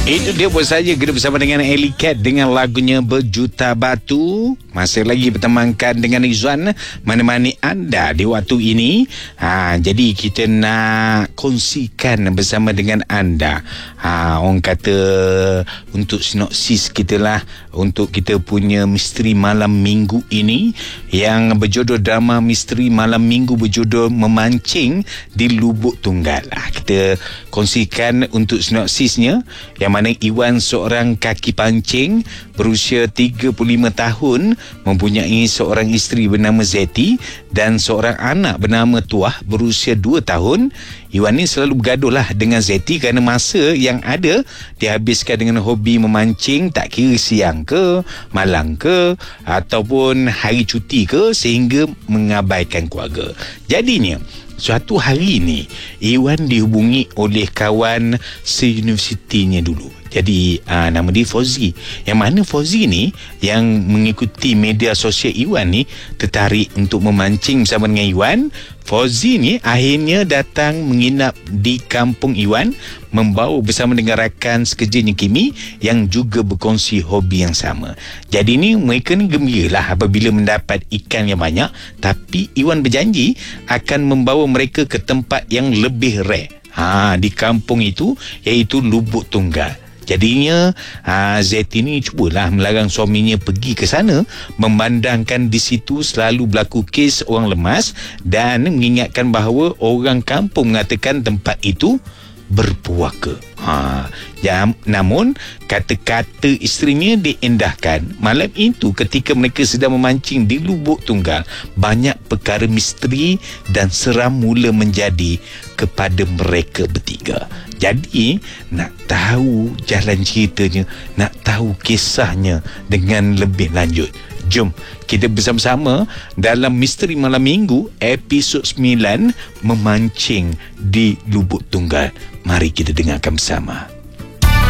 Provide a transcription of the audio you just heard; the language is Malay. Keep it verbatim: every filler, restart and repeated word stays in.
Itu dia pun saja kita bersama dengan Ellie Cat dengan lagunya Berjuta Batu. Masih lagi bertemankan dengan Izwan menemani anda di waktu ini. Ha, jadi kita nak kongsikan bersama dengan anda. Ha, orang kata untuk sinopsis kita lah, untuk kita punya misteri malam minggu ini yang berjudul drama misteri malam minggu berjudul Memancing di Lubuk Tunggal. Ha, kita kongsikan untuk sinopsisnya, yang mana Iwan seorang kaki pancing berusia tiga puluh lima tahun, mempunyai seorang isteri bernama Zeti dan seorang anak bernama Tuah berusia dua tahun. Iwan ni selalu bergaduh lah dengan Zeti kerana masa yang ada dihabiskan dengan hobi memancing, tak kira siang ke, malam ke, ataupun hari cuti ke, sehingga mengabaikan keluarga. Jadinya suatu hari ni Iwan dihubungi oleh kawan seuniversitinya dulu. Jadi aa, nama dia Fauzi. Yang mana Fauzi ni yang mengikuti media sosial Iwan ni tertarik untuk memancing bersama dengan Iwan. Fauzi ni akhirnya datang menginap di kampung Iwan, membawa bersama dengan rakan sekerjanya Kimi yang juga berkongsi hobi yang sama. Jadi ni mereka ni gembiralah apabila mendapat ikan yang banyak, tapi Iwan berjanji akan membawa mereka ke tempat yang lebih rare ha, di kampung itu, iaitu Lubuk Tunggal. Jadinya ha, Zeti ni cubalah melarang suaminya pergi ke sana, memandangkan di situ selalu berlaku kes orang lemas dan mengingatkan bahawa orang kampung mengatakan tempat itu berpuaka. Ha, jam, namun kata-kata isterinya diendahkan. Malam itu ketika mereka sedang memancing di Lubuk Tunggal, banyak perkara misteri dan seram mula menjadi kepada mereka bertiga. Jadi nak tahu jalan ceritanya, nak tahu kisahnya dengan lebih lanjut, jom kita bersama-sama dalam Misteri Malam Minggu episod sembilan, Memancing di Lubuk Tunggal. Mari kita dengarkan bersama.